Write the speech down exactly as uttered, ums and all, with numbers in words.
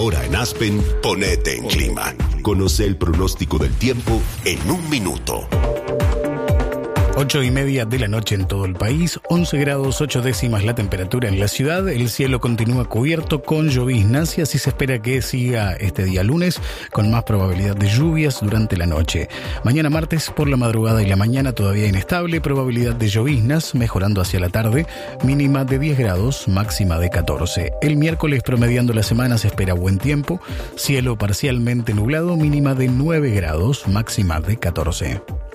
Ahora en Aspen, ponete en clima. Conoce el pronóstico del tiempo en un minuto. Ocho y media de la noche en todo el país, once grados ocho décimas la temperatura en la ciudad. El cielo continúa cubierto con lloviznas y así se espera que siga este día lunes con más probabilidad de lluvias durante la noche. Mañana martes por la madrugada y la mañana todavía inestable, probabilidad de lloviznas mejorando hacia la tarde, mínima de diez grados, máxima de catorce. El miércoles promediando la semana se espera buen tiempo, cielo parcialmente nublado, mínima de nueve grados, máxima de catorce.